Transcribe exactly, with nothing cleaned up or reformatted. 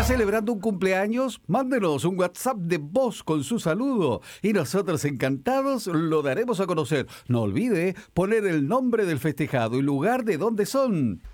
¿Está celebrando un cumpleaños? Mándenos un WhatsApp de voz con su saludo y nosotros encantados lo daremos a conocer. No olvide poner el nombre del festejado y lugar de donde son.